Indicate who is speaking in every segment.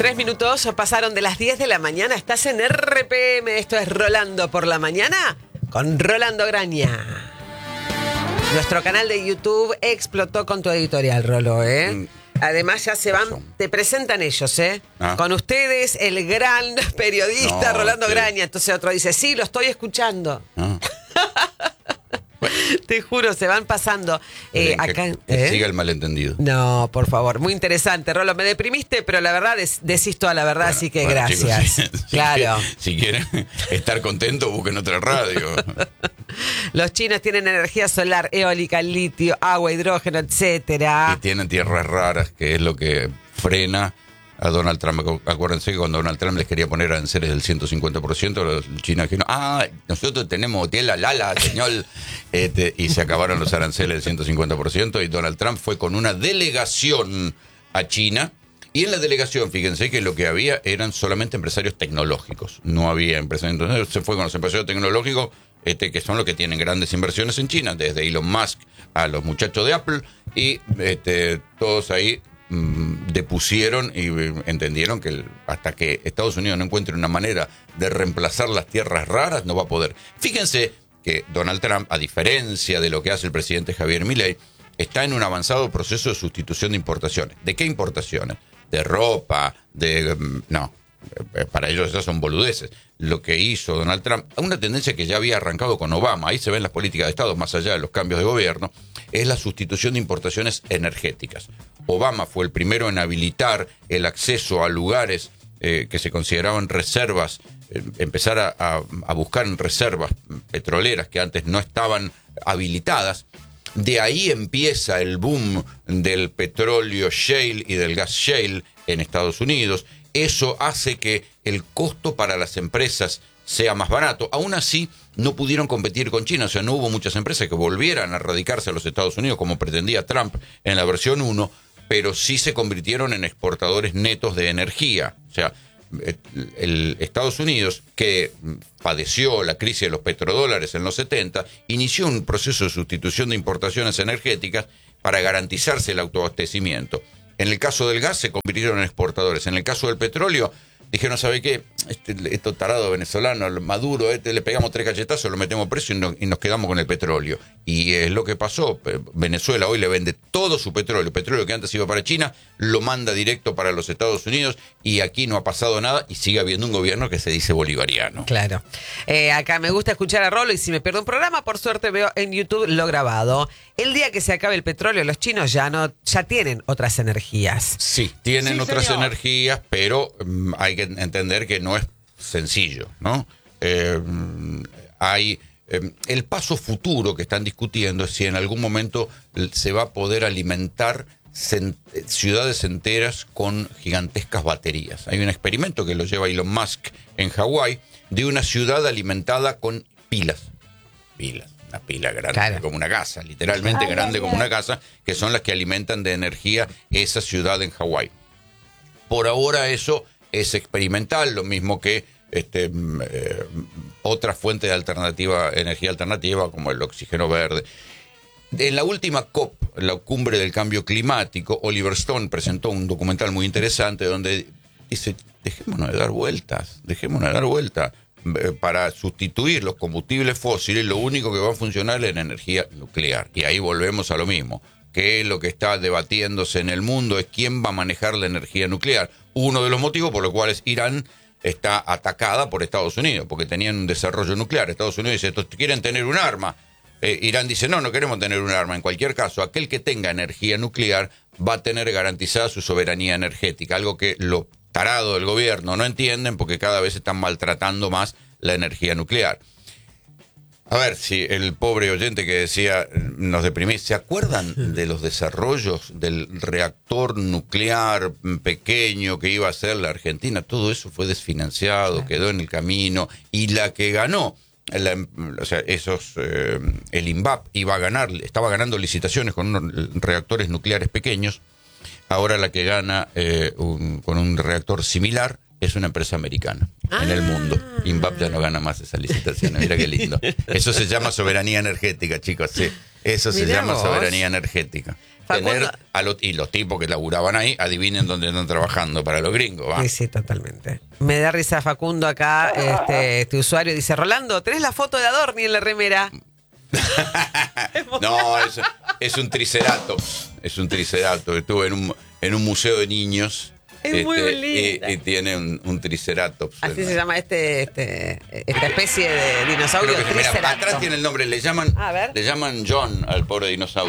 Speaker 1: 3 minutos pasaron de las 10 de la mañana. Estás en RPM. Esto es Rolando por la Mañana con Rolando Graña. Nuestro canal de YouTube explotó con tu editorial, Rolo, ¿eh? Además ya se van, te presentan ellos, ¿eh? Con ustedes, el gran periodista Rolando Graña. Entonces otro dice, sí, lo estoy escuchando. Te juro, se van pasando. Acá,
Speaker 2: que siga el malentendido.
Speaker 1: No, por favor, muy interesante, Rolo. Me deprimiste, pero la verdad decís toda la verdad, bueno, así que gracias. Chicos,
Speaker 2: claro. Si quieren estar contentos, busquen otra radio.
Speaker 1: Los chinos tienen energía solar, eólica, litio, agua, hidrógeno, etcétera.
Speaker 2: Y tienen tierras raras, que es lo que frena a Donald Trump. Acuérdense que cuando Donald Trump les quería poner aranceles del 150%, los chinos dijeron, nosotros tenemos tela lala, señor, y se acabaron los aranceles del 150%, y Donald Trump fue con una delegación a China, y en la delegación, fíjense que lo que había eran solamente empresarios tecnológicos, no había empresarios. Entonces se fue con los empresarios tecnológicos, que son los que tienen grandes inversiones en China, desde Elon Musk a los muchachos de Apple, y todos ahí depusieron y entendieron que hasta que Estados Unidos no encuentre una manera de reemplazar las tierras raras, no va a poder. Fíjense que Donald Trump, a diferencia de lo que hace el presidente Javier Milei, está en un avanzado proceso de sustitución de importaciones. ¿De qué importaciones? De ropa, para ellos esas son boludeces. Lo que hizo Donald Trump, una tendencia que ya había arrancado con Obama, ahí se ven las políticas de Estado, más allá de los cambios de gobierno, es la sustitución de importaciones energéticas. Obama fue el primero en habilitar el acceso a lugares que se consideraban reservas, empezar a buscar en reservas petroleras que antes no estaban habilitadas. De ahí empieza el boom del petróleo shale y del gas shale en Estados Unidos. Eso hace que el costo para las empresas sea más barato. Aún así, no pudieron competir con China. O sea, no hubo muchas empresas que volvieran a radicarse a los Estados Unidos, como pretendía Trump en la versión 1, pero sí se convirtieron en exportadores netos de energía. O sea, el Estados Unidos, que padeció la crisis de los petrodólares en los 70, inició un proceso de sustitución de importaciones energéticas para garantizarse el autoabastecimiento. En el caso del gas se convirtieron en exportadores. En el caso del petróleo, dijeron, ¿sabe qué? Estos tarados venezolanos, Maduro, le pegamos 3 cachetazos, lo metemos preso y nos quedamos con el petróleo. Y es lo que pasó. Venezuela hoy le vende todo su petróleo. El petróleo que antes iba para China, lo manda directo para los Estados Unidos, y aquí no ha pasado nada y sigue habiendo un gobierno que se dice bolivariano.
Speaker 1: Claro. Acá me gusta escuchar a Rolo, y si me pierdo un programa, por suerte veo en YouTube lo grabado. El día que se acabe el petróleo, los chinos ya tienen otras energías.
Speaker 2: Sí, tienen otras energías, pero hay que entender que no es sencillo, ¿no? El paso futuro que están discutiendo es si en algún momento se va a poder alimentar ciudades enteras con gigantescas baterías. Hay un experimento que lo lleva Elon Musk en Hawái, de una ciudad alimentada con pilas. Una pila grande, claro, como una casa, literalmente grande como una casa, que son las que alimentan de energía esa ciudad en Hawái. Por ahora eso es experimental, lo mismo que otra fuente de energía alternativa, como el oxígeno verde. En la última COP, la cumbre del cambio climático, Oliver Stone presentó un documental muy interesante donde dice, dejémonos de dar vueltas. Para sustituir los combustibles fósiles, lo único que va a funcionar es la energía nuclear. Y ahí volvemos a lo mismo, que lo que está debatiéndose en el mundo es quién va a manejar la energía nuclear. Uno de los motivos por los cuales Irán está atacada por Estados Unidos, porque tenían un desarrollo nuclear. Estados Unidos dice, estos quieren tener un arma. Irán dice, no queremos tener un arma. En cualquier caso, aquel que tenga energía nuclear va a tener garantizada su soberanía energética, algo que los tarados del gobierno no entienden, porque cada vez están maltratando más la energía nuclear. A ver, si el pobre oyente que decía, nos deprimís, ¿se acuerdan de los desarrollos del reactor nuclear pequeño que iba a ser la Argentina? Todo eso fue desfinanciado, quedó en el camino, y la que ganó, el INVAP estaba ganando licitaciones con unos reactores nucleares pequeños. Ahora la que gana con un reactor similar es una empresa americana en el mundo. INVAP ya no gana más esas licitaciones. Mira qué lindo. Eso se llama soberanía energética, chicos. Sí, eso se llama soberanía energética. tener y los tipos que laburaban ahí, adivinen dónde están trabajando para los gringos. ¿Va?
Speaker 1: Sí, sí, totalmente. Me da risa Facundo acá, este usuario dice, Rolando, ¿tenés la foto de Adorni en la remera?
Speaker 2: No, es un triceratops. Es un triceratops. Estuve en un museo de niños.
Speaker 1: Es muy linda.
Speaker 2: Y tiene un triceratops.
Speaker 1: Así se llama esta especie de dinosaurio.
Speaker 2: Creo que mira,
Speaker 1: triceratops.
Speaker 2: atrás tiene el nombre. Le llaman John al pobre dinosaurio.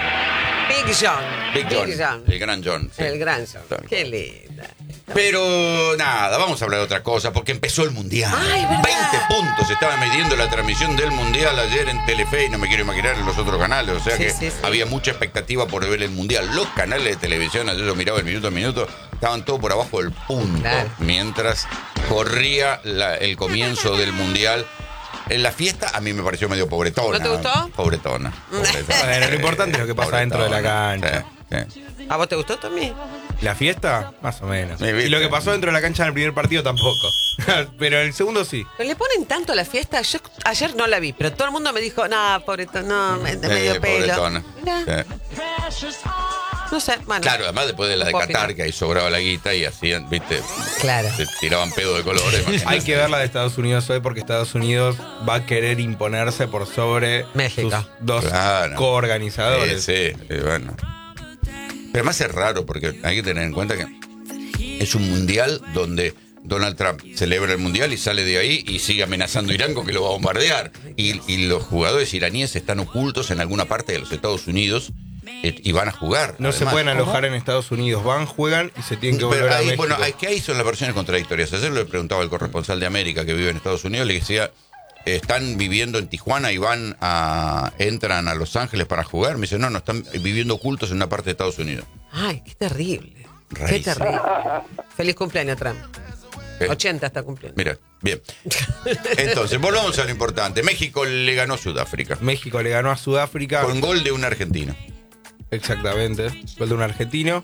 Speaker 1: Big John.
Speaker 2: Big John. El gran John. Sí.
Speaker 1: El gran John.
Speaker 2: Claro.
Speaker 1: Qué linda.
Speaker 2: Pero nada, vamos a hablar de otra cosa, porque empezó el Mundial.
Speaker 1: Ay, ¿verdad?
Speaker 2: 20 puntos estaba midiendo la transmisión del Mundial ayer en Telefe, y no me quiero imaginar en los otros canales, o sea
Speaker 1: Sí.
Speaker 2: había mucha expectativa por ver el Mundial. Los canales de televisión, ayer yo miraba el minuto a minuto, estaban todos por abajo del punto,
Speaker 1: Claro.
Speaker 2: mientras corría el comienzo del Mundial. En la fiesta a mí me pareció medio pobretona.
Speaker 1: ¿No te gustó?
Speaker 2: Pobretona.
Speaker 3: Bueno, lo importante es lo que pasa dentro de la cancha.
Speaker 2: Sí.
Speaker 1: ¿A vos te gustó también?
Speaker 3: ¿La fiesta? Más o menos.
Speaker 2: Me viste.
Speaker 3: Y lo que pasó dentro de la cancha en el primer partido tampoco. Pero en el segundo sí.
Speaker 1: Pero le ponen tanto a la fiesta. Yo ayer no la vi, pero todo el mundo me dijo, no, pobretona, no, de medio pelo.
Speaker 2: Pobretona.
Speaker 1: Mirá,
Speaker 2: Sí.
Speaker 1: no sé, bueno.
Speaker 2: Claro, además después de la de
Speaker 1: No puedo
Speaker 2: Qatar,
Speaker 1: opinar.
Speaker 2: que ahí sobraba la guita y hacían, viste,
Speaker 1: Claro.
Speaker 2: se tiraban pedo de colores.
Speaker 3: Hay que ver la de Estados Unidos hoy porque Estados Unidos va a querer imponerse por sobre
Speaker 1: México.
Speaker 3: sus dos
Speaker 2: Claro.
Speaker 3: coorganizadores.
Speaker 2: Sí, bueno. Pero además es raro porque hay que tener en cuenta que es un mundial donde Donald Trump celebra el mundial y sale de ahí y sigue amenazando a Irán con que lo va a bombardear. Y los jugadores iraníes están ocultos en alguna parte de los Estados Unidos y van a jugar.
Speaker 3: No se pueden alojar en Estados Unidos. Van, juegan y se tienen que volver
Speaker 2: Pero
Speaker 3: a
Speaker 2: ahí,
Speaker 3: México.
Speaker 2: bueno, que ahí son las versiones contradictorias. Ayer le preguntaba al corresponsal de América que vive en Estados Unidos, le decía, ¿están viviendo en Tijuana y entran a Los Ángeles para jugar? Me dice, no, están viviendo ocultos en una parte de Estados Unidos.
Speaker 1: Ay, qué terrible. Qué
Speaker 2: Raíces.
Speaker 1: terrible. Feliz cumpleaños, Trump.
Speaker 2: ¿Eh?
Speaker 1: 80 está cumpliendo.
Speaker 2: Mira, bien. Entonces, volvamos a lo importante. México le ganó a Sudáfrica
Speaker 3: México le ganó a Sudáfrica.
Speaker 2: con gol de un argentino.
Speaker 3: Exactamente. Gol de un argentino.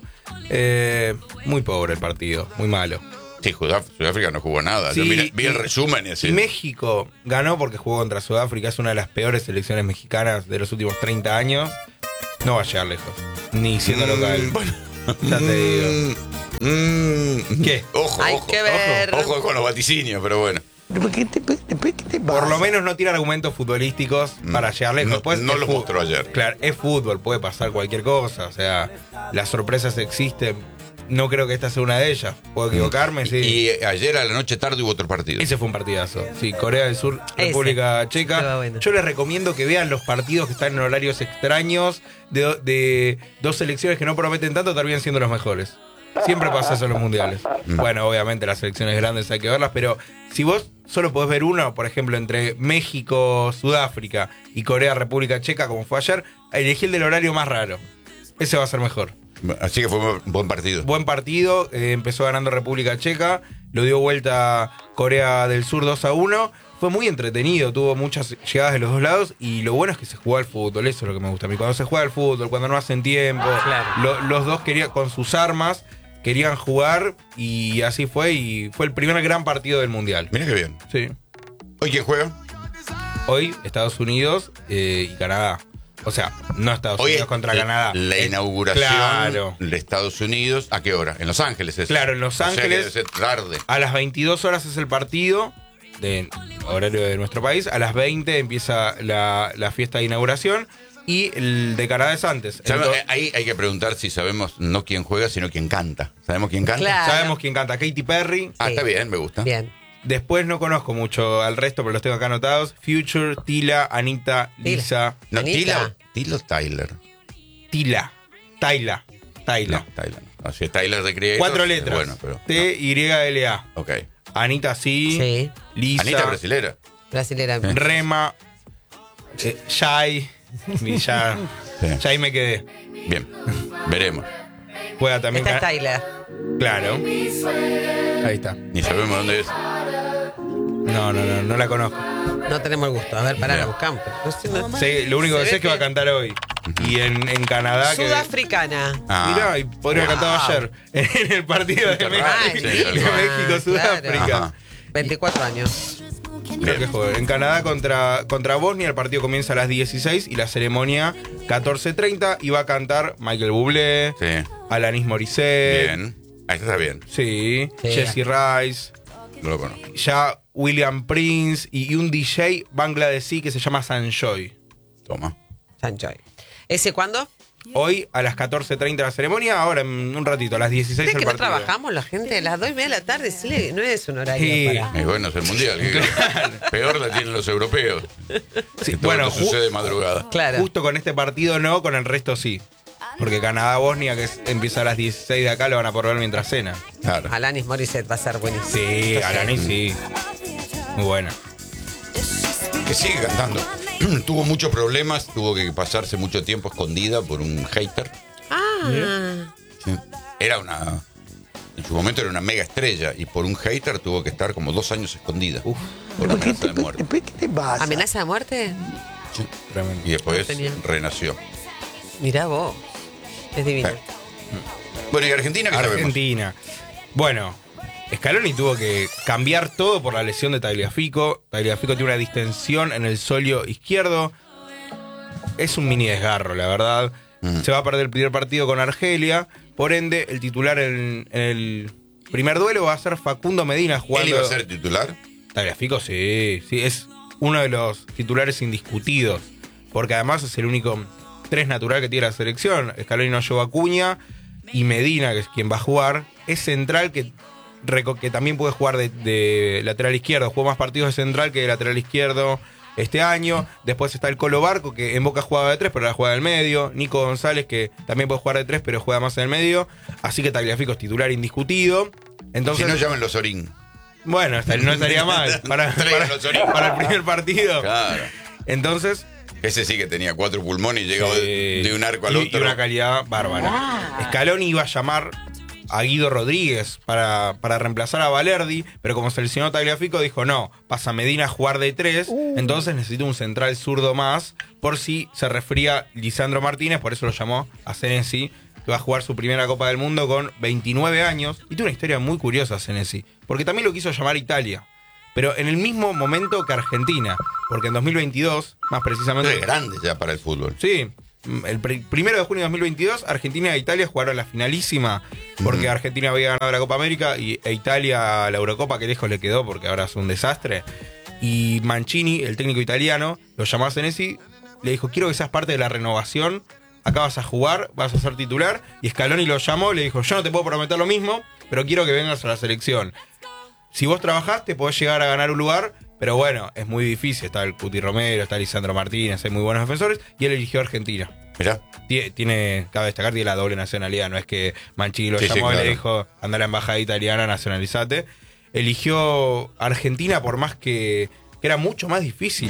Speaker 3: Muy pobre el partido. Muy malo.
Speaker 2: Sí, Sudáfrica no jugó nada.
Speaker 3: Sí,
Speaker 2: Yo vi el resumen y así.
Speaker 3: Y México ganó porque jugó contra Sudáfrica. Es una de las peores selecciones mexicanas de los últimos 30 años. No va a llegar lejos. Ni siendo local.
Speaker 2: Bueno.
Speaker 3: Ya te digo. ¿Qué?
Speaker 2: Ojo,
Speaker 1: Hay
Speaker 2: ojo.
Speaker 1: que ver.
Speaker 2: Ojo con los vaticinios, pero bueno.
Speaker 3: Por lo menos no tiene argumentos futbolísticos para llegar lejos.
Speaker 2: No,
Speaker 3: Después
Speaker 2: no
Speaker 3: es
Speaker 2: los
Speaker 3: fútbol.
Speaker 2: mostró ayer.
Speaker 3: Claro, es fútbol, puede pasar cualquier cosa. O sea, las sorpresas existen. No creo que esta sea una de ellas. Puedo equivocarme, sí.
Speaker 2: Y ayer a la noche tarde hubo otro partido.
Speaker 3: Ese fue un partidazo. Sí, Corea del Sur,
Speaker 1: Ese.
Speaker 3: República
Speaker 1: Estaba
Speaker 3: Checa.
Speaker 1: bueno.
Speaker 3: Yo les recomiendo que vean los partidos que están en horarios extraños de dos selecciones que no prometen tanto, terminan siendo los mejores. Siempre pasa eso en los mundiales. Bueno, obviamente las selecciones grandes hay que verlas, pero si vos solo podés ver uno, por ejemplo, entre México, Sudáfrica y Corea, República Checa, como fue ayer, elegí el del horario más raro. Ese va a ser mejor.
Speaker 2: Así que fue un buen partido.
Speaker 3: Buen partido, empezó ganando República Checa, lo dio vuelta Corea del Sur 2-1. Fue muy entretenido, tuvo muchas llegadas de los dos lados y lo bueno es que se juega al fútbol, eso es lo que me gusta a mí. Cuando se juega al fútbol, cuando no hacen tiempo,
Speaker 1: Claro.
Speaker 3: los dos querían, con sus armas, querían jugar y así fue. Y fue el primer gran partido del Mundial.
Speaker 2: Mira qué bien.
Speaker 3: Sí.
Speaker 2: ¿Hoy quién juega?
Speaker 3: Hoy Estados Unidos y Canadá. O sea, no Estados
Speaker 2: Hoy
Speaker 3: Unidos
Speaker 2: es
Speaker 3: contra Canadá.
Speaker 2: La inauguración
Speaker 3: Claro.
Speaker 2: de Estados Unidos. ¿A qué hora? En Los Ángeles es.
Speaker 3: Claro, en Los
Speaker 2: O sea que
Speaker 3: Ángeles.
Speaker 2: debe ser tarde.
Speaker 3: A las 22 horas es el partido, de horario de nuestro país. A las 20 empieza la fiesta de inauguración. Y el de Canadá es antes. Entonces,
Speaker 2: Ahí hay que preguntar si sabemos no quién juega, sino quién canta. ¿Sabemos quién canta?
Speaker 1: Claro.
Speaker 3: sabemos quién canta. Katy Perry.
Speaker 2: Ah,
Speaker 1: Sí.
Speaker 2: está bien, me gusta.
Speaker 1: Bien.
Speaker 3: Después no conozco mucho al resto, pero los tengo acá anotados. Future, Tila, Anita, Lisa.
Speaker 2: No,
Speaker 1: Anita.
Speaker 2: Tila o Tyler.
Speaker 3: Taila.
Speaker 2: No, Tyler. No, si es Tyler de Creator.
Speaker 3: 4 letras.
Speaker 2: Bueno, pero.
Speaker 3: T-Y-L-A.
Speaker 2: Ok.
Speaker 3: Anita sí.
Speaker 1: Sí.
Speaker 3: Lisa.
Speaker 2: Anita brasilera.
Speaker 1: Brasilera.
Speaker 3: Rema. Shai. Y ya ahí me quedé.
Speaker 2: Bien. Veremos.
Speaker 3: Juega también.
Speaker 1: Esta es Tyler.
Speaker 3: Claro. Ahí está.
Speaker 2: Ni sabemos dónde es.
Speaker 3: No la conozco.
Speaker 1: No tenemos el gusto. A ver, pará, la
Speaker 2: Bien.
Speaker 1: buscamos. No sé, no-
Speaker 3: Sé, lo único
Speaker 1: Se
Speaker 3: que sé
Speaker 1: ve
Speaker 3: es que va a cantar hoy. Y en Canadá.
Speaker 1: Sudafricana.
Speaker 3: Mirá, y podría haber cantado ayer. En el partido de
Speaker 2: Qué
Speaker 3: México,
Speaker 2: raro, sí,
Speaker 3: de
Speaker 2: tal cual.
Speaker 3: México, Sudáfrica.
Speaker 1: Claro. 24 años.
Speaker 3: Creo que juegue. En Canadá contra Bosnia, el partido comienza a las 16 y la ceremonia 14:30 y va a cantar Michael Bublé,
Speaker 2: Sí.
Speaker 3: Alanis Morissette.
Speaker 2: Bien. Ahí está bien.
Speaker 3: Sí,
Speaker 1: Sí.
Speaker 3: Jesse Rice.
Speaker 2: No lo conozco.
Speaker 3: Ya William Prince y un DJ bangladesí que se llama Sanjoy.
Speaker 2: Toma.
Speaker 1: Sanchoy. ¿Ese cuándo?
Speaker 3: Hoy a las 14:30 la ceremonia, ahora en un ratito, a las 16
Speaker 1: ¿Ustedes
Speaker 3: el
Speaker 1: que no
Speaker 3: partido.
Speaker 1: trabajamos la gente? A las 2:30 de la tarde, sí, no es un horario
Speaker 3: Sí.
Speaker 1: para...
Speaker 2: Y bueno, es el mundial. Peor la tienen los europeos.
Speaker 3: Sí,
Speaker 2: Que todo
Speaker 3: bueno,
Speaker 2: esto sucede de madrugada.
Speaker 1: Claro.
Speaker 3: justo con este partido no, con el resto sí. Porque Canadá-Bosnia, que empieza a las 16 de acá, lo van a poder ver mientras cena.
Speaker 2: Claro.
Speaker 1: Alanis Morissette va a ser buenísimo.
Speaker 3: Sí,
Speaker 1: Entonces,
Speaker 3: Alanis sí. Muy buena.
Speaker 2: Que sigue cantando. Tuvo muchos problemas, tuvo que pasarse mucho tiempo escondida por un hater.
Speaker 1: Ah,
Speaker 2: Sí. Era una. En su momento era una mega estrella y por un hater tuvo que estar como 2 años escondida.
Speaker 3: Uf.
Speaker 2: Por amenaza de muerte.
Speaker 4: ¿Qué te pasa?
Speaker 1: ¿amenaza de muerte?
Speaker 2: Sí.
Speaker 3: Tremendo.
Speaker 2: Y después
Speaker 1: Tenía.
Speaker 2: renació.
Speaker 1: Mirá vos. Es divino.
Speaker 2: Bueno, ¿y Argentina qué sabemos?
Speaker 3: Argentina. Bueno, Scaloni tuvo que cambiar todo por la lesión de Tagliafico. Tagliafico tiene una distensión en el solio izquierdo. Es un mini desgarro, la verdad. Se va a perder el primer partido con Argelia. Por ende, el titular en el primer duelo va a ser Facundo Medina jugando.
Speaker 2: ¿Él iba a ser titular?
Speaker 3: Tagliafico, sí, es uno de los titulares indiscutidos. Porque además es el único 3 natural que tiene la selección. Scaloni no llevó a Acuña y Medina, que es quien va a jugar, es central que también puede jugar de lateral izquierdo. Jugó más partidos de central que de lateral izquierdo este año. Después está el Colo Barco, que en Boca jugaba de 3, pero ahora juega del medio. Nico González, que también puede jugar de 3, pero juega más en el medio. Así que Tagliafico es titular indiscutido. Entonces,
Speaker 2: Si no, llamen los Orín.
Speaker 3: bueno, no estaría mal para el primer partido.
Speaker 2: Claro.
Speaker 3: Entonces,
Speaker 2: Ese sí que tenía 4 pulmones y llegaba de un arco al
Speaker 3: y
Speaker 2: otro.
Speaker 3: una calidad bárbara. Scaloni iba a llamar a Guido Rodríguez para reemplazar a Valerdi, pero como seleccionó Tagliafico dijo no, pasa Medina a jugar de 3, entonces necesito un central zurdo más, por si se resfría Lisandro Martínez, por eso lo llamó a Senesi, que va a jugar su primera Copa del Mundo con 29 años, y tiene una historia muy curiosa Senesi, porque también lo quiso llamar Italia, pero en el mismo momento que Argentina, porque en 2022, más precisamente...
Speaker 2: Es grande ya para el fútbol.
Speaker 3: Sí, el 1 de junio de 2022, Argentina e Italia jugaron la finalísima, porque Argentina había ganado la Copa América e Italia la Eurocopa, que lejos le quedó porque ahora es un desastre. Y Mancini, el técnico italiano, lo llamó a Senesi, le dijo, quiero que seas parte de la renovación, acá vas a jugar, vas a ser titular, y Scaloni lo llamó, le dijo, yo no te puedo prometer lo mismo, pero quiero que vengas a la selección. Si vos trabajás, te podés llegar a ganar un lugar, pero bueno, es muy difícil. Está el Cuti Romero, está Lisandro Martínez, hay muy buenos defensores, y él eligió a Argentina.
Speaker 2: Mirá.
Speaker 3: Tiene, cabe destacar, tiene la doble nacionalidad, no es que Mancini lo
Speaker 2: Sí,
Speaker 3: llamó
Speaker 2: sí,
Speaker 3: y le
Speaker 2: claro.
Speaker 3: dijo, anda a la embajada italiana, nacionalizate. Eligió Argentina por más que era mucho más difícil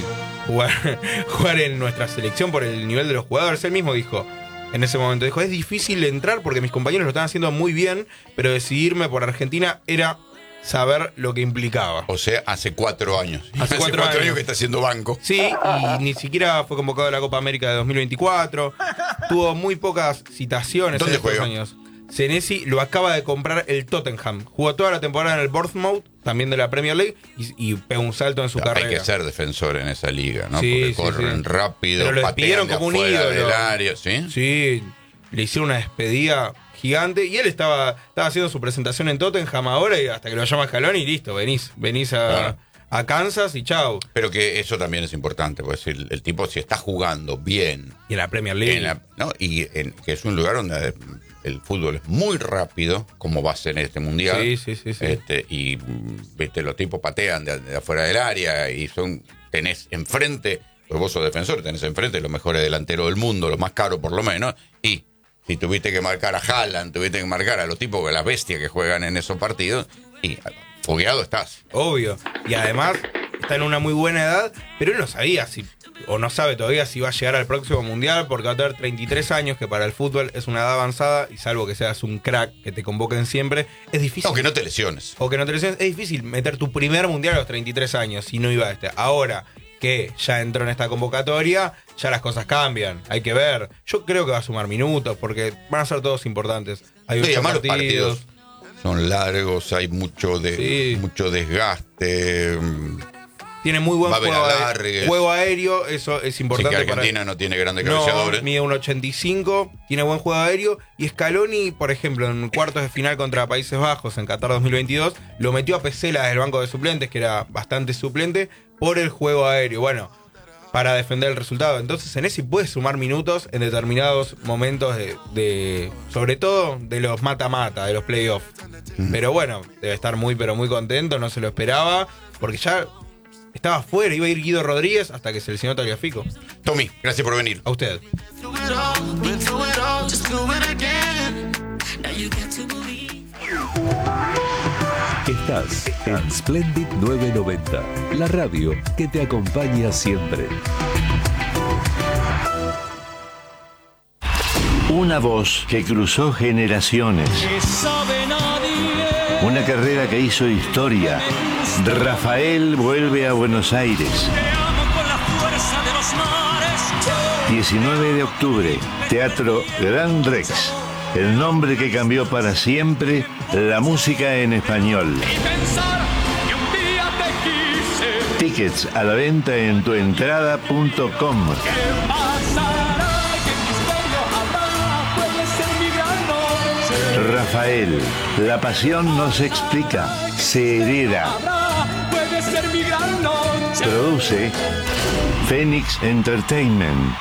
Speaker 3: jugar en nuestra selección por el nivel de los jugadores. Él mismo dijo, en ese momento, dijo, es difícil entrar porque mis compañeros lo están haciendo muy bien, pero decidirme por Argentina era saber lo que implicaba.
Speaker 2: O sea, hace 4 años.
Speaker 3: Hace 4
Speaker 2: años
Speaker 3: años
Speaker 2: que está haciendo banco.
Speaker 3: Sí, y ni siquiera fue convocado a la Copa América de 2024. Tuvo muy pocas citaciones
Speaker 2: ¿Dónde
Speaker 3: en estos
Speaker 2: juega?
Speaker 3: años. Senesi lo acaba de comprar el Tottenham. Jugó toda la temporada en el Bournemouth, también de la Premier League, y pegó un salto en su carrera.
Speaker 2: Hay que ser defensor en esa liga, ¿no?
Speaker 3: Sí,
Speaker 2: Porque
Speaker 3: sí,
Speaker 2: corren
Speaker 3: sí.
Speaker 2: rápido,
Speaker 3: Pero lo
Speaker 2: patean
Speaker 3: despidieron
Speaker 2: de
Speaker 3: como un
Speaker 2: afuera
Speaker 3: ídolo.
Speaker 2: del área, ¿sí?
Speaker 3: Sí, le hicieron una despedida gigante y él estaba haciendo su presentación en Tottenham ahora y hasta que lo llama Scaloni y listo, venís
Speaker 2: Claro.
Speaker 3: a Kansas y chau.
Speaker 2: Pero que eso también es importante, pues el tipo si está jugando bien,
Speaker 3: Y en la Premier League.
Speaker 2: que es un lugar donde el fútbol es muy rápido, como va a ser en este mundial.
Speaker 3: Sí.
Speaker 2: Y viste, los tipos patean de afuera del área y tenés enfrente, pues vos sos defensor, tenés enfrente los mejores delanteros del mundo, los más caros por lo menos, y si tuviste que marcar a Haaland, tuviste que marcar a los tipos, las bestias que juegan en esos partidos, y fogueado estás.
Speaker 3: Obvio. Y además está en una muy buena edad, pero él no sabía o no sabe todavía si va a llegar al próximo mundial, porque va a tener 33 años, que para el fútbol es una edad avanzada, y salvo que seas un crack, que te convoquen siempre, es difícil.
Speaker 2: No, que no te lesiones.
Speaker 3: O que no te lesiones, es difícil meter tu primer mundial a los 33 años, si no iba a este. Ahora que ya entró en esta convocatoria, ya las cosas cambian, hay que ver. Yo creo que va a sumar minutos, porque van a ser todos importantes. Hay
Speaker 2: No, y
Speaker 3: 8
Speaker 2: además los
Speaker 3: partidos.
Speaker 2: partidos son largos, hay mucho
Speaker 3: Sí.
Speaker 2: desgaste.
Speaker 3: Tiene muy buen
Speaker 2: Va a haber alargues.
Speaker 3: juego aéreo, eso es
Speaker 2: Sí,
Speaker 3: importante.
Speaker 2: que Argentina no tiene grandes
Speaker 3: No,
Speaker 2: cabeceadores.
Speaker 3: mide 1,85, tiene buen juego aéreo. Y Scaloni, por ejemplo, en cuartos de final contra Países Bajos en Qatar 2022, lo metió a Pesela desde el banco de suplentes, que era bastante suplente, por el juego aéreo. Bueno, para defender el resultado. Entonces, en ese puede sumar minutos en determinados momentos de sobre todo de los mata-mata, de los playoffs. Pero bueno, debe estar muy, pero muy contento, no se lo esperaba, porque ya estaba fuera, iba a ir Guido Rodríguez hasta que se lesionó Tagliafico.
Speaker 2: Tommy, gracias por venir.
Speaker 3: A usted.
Speaker 4: Estás en Splendid 990, la radio que te acompaña siempre.
Speaker 5: Una voz que cruzó generaciones. Una carrera que hizo historia. Rafael vuelve a Buenos Aires. 19 de octubre, Teatro Gran Rex. El nombre que cambió para siempre la música en español. Tickets a la venta en tuentrada.com. Rafael, la pasión no se explica, se hereda. Produce Phoenix Entertainment.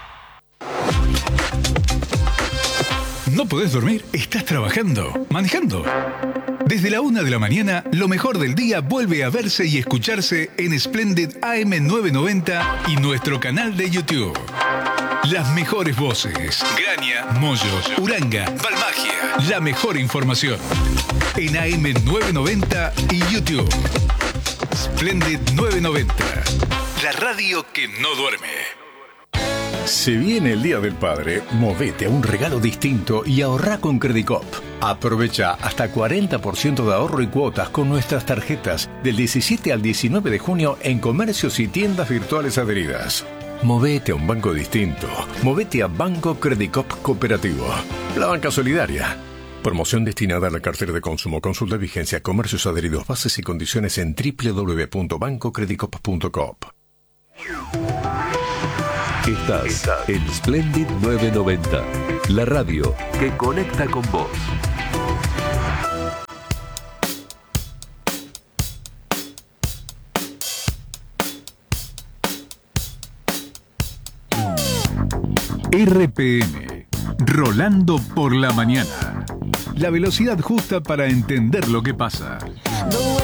Speaker 6: ¿No podés dormir? ¿Estás trabajando? ¿Manejando? Desde la 1 de la mañana, lo mejor del día vuelve a verse y escucharse en Splendid AM990 y nuestro canal de YouTube. Las mejores voces. Graña, Moyos, Uranga, Balmagia. La mejor información. En AM990 y YouTube. Splendid 990. La radio que no duerme.
Speaker 7: Se viene el Día del Padre, movete a un regalo distinto y ahorrá con Credicop. Aprovecha hasta 40% de ahorro y cuotas con nuestras tarjetas del 17 al 19 de junio en comercios y tiendas virtuales adheridas. Movete a un banco distinto. Movete a Banco Credicop Cooperativo. La banca solidaria. Promoción destinada a la cartera de consumo. Consulta vigencia, comercios adheridos, bases y condiciones en www.bancocredicop.com.
Speaker 4: Estás en Splendid 990, la radio que conecta con vos.
Speaker 6: RPM, Rolando por la mañana. La velocidad justa para entender lo que pasa.